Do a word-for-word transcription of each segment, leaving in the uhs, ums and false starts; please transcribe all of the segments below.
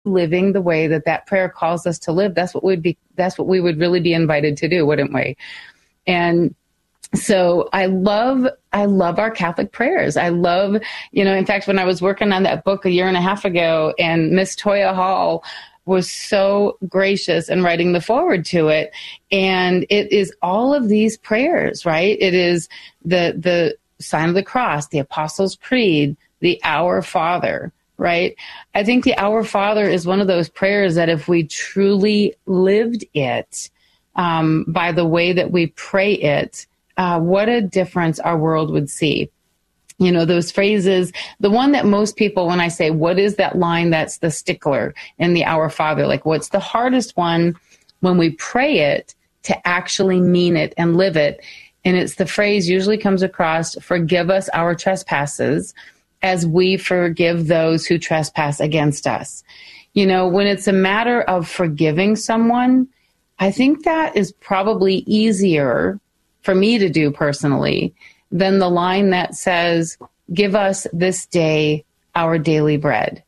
living the way that that prayer calls us to live, that's what we'd be, that's what we would really be invited to do, wouldn't we? And so I love, I love our Catholic prayers. I love, you know, in fact, when I was working on that book a year and a half ago, and Miss Toya Hall was so gracious in writing the foreword to it. And it is all of these prayers, right? It is the, the sign of the cross, the Apostles' Creed, the Our Father, right? I think the Our Father is one of those prayers that if we truly lived it, um, by the way that we pray it, uh, what a difference our world would see. You know, those phrases, the one that most people, when I say, what is that line that's the stickler in the Our Father? Like, what's the hardest one when we pray it to actually mean it and live it? And it's the phrase usually comes across, forgive us our trespasses as we forgive those who trespass against us. You know, when it's a matter of forgiving someone, I think that is probably easier for me to do personally than the line that says, give us this day our daily bread.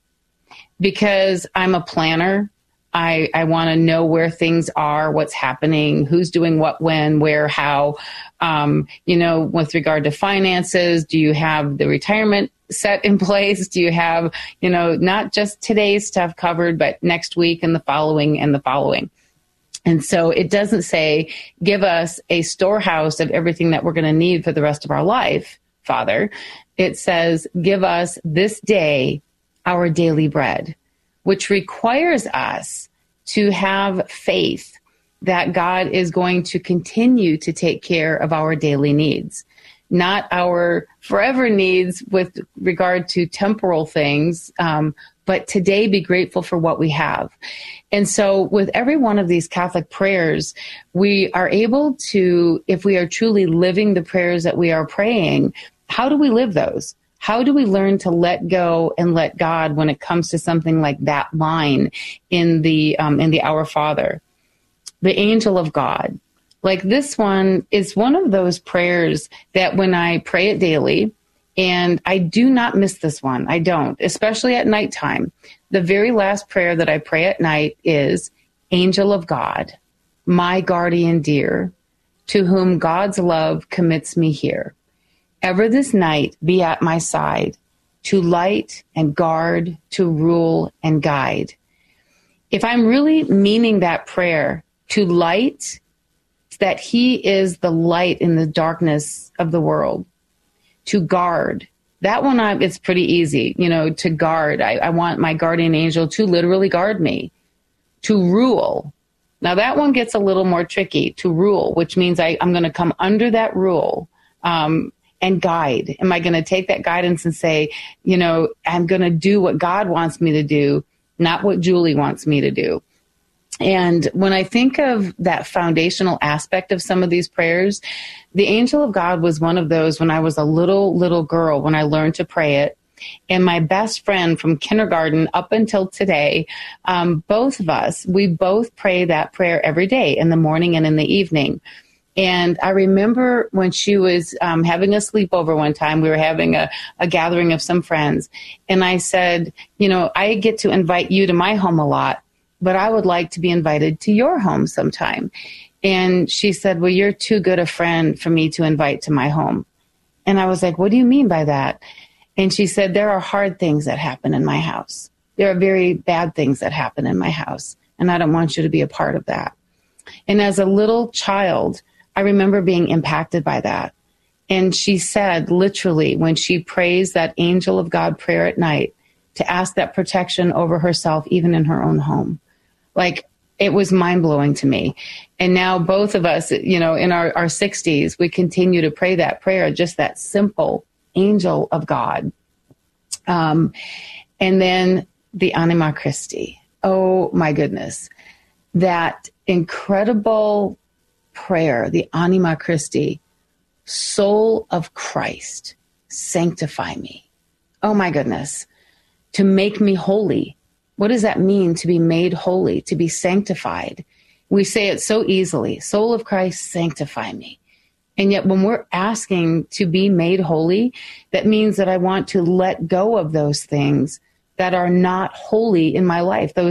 Because I'm a planner. I, I want to know where things are, what's happening, who's doing what, when, where, how. Um, you know, with regard to finances, do you have the retirement set in place? Do you have, you know, not just today's stuff covered, but next week and the following and the following? And so it doesn't say, give us a storehouse of everything that we're going to need for the rest of our life, Father. It says, give us this day our daily bread, which requires us to have faith that God is going to continue to take care of our daily needs, not our forever needs with regard to temporal things, um, but today be grateful for what we have. And so with every one of these Catholic prayers, we are able to, if we are truly living the prayers that we are praying, how do we live those? How do we learn to let go and let God when it comes to something like that line in the um, in the Our Father? The angel of God. Like this one is one of those prayers that when I pray it daily, and I do not miss this one. I don't, especially at nighttime. The very last prayer that I pray at night is, Angel of God, my guardian dear, to whom God's love commits me here. Ever this night be at my side, to light and guard, to rule and guide. If I'm really meaning that prayer, to light, that he is the light in the darkness of the world. To guard, that one, I, it's pretty easy, you know, to guard. I, I want my guardian angel to literally guard me. To rule. Now that one gets a little more tricky, to rule, which means I, I'm going to come under that rule um, and guide. Am I going to take that guidance and say, you know, I'm going to do what God wants me to do, not what Julie wants me to do? And when I think of that foundational aspect of some of these prayers, the angel of God was one of those when I was a little, little girl, when I learned to pray it. And my best friend from kindergarten up until today, um, both of us, we both pray that prayer every day in the morning and in the evening. And I remember when she was um, having a sleepover one time, we were having a, a gathering of some friends. And I said, you know, I get to invite you to my home a lot, but I would like to be invited to your home sometime. And she said, well, you're too good a friend for me to invite to my home. And I was like, what do you mean by that? And she said, there are hard things that happen in my house. There are very bad things that happen in my house. And I don't want you to be a part of that. And as a little child, I remember being impacted by that. And she said, literally, when she prays that angel of God prayer at night, to ask that protection over herself, even in her own home. Like, it was mind-blowing to me. And now both of us, you know, in our, our sixties, we continue to pray that prayer, just that simple angel of God. Um, and then the Anima Christi. Oh, my goodness. That incredible prayer, the Anima Christi, soul of Christ, sanctify me. Oh, my goodness. To make me holy. What does that mean, to be made holy, to be sanctified? We say it so easily, soul of Christ, sanctify me. And yet when we're asking to be made holy, that means that I want to let go of those things that are not holy in my life, those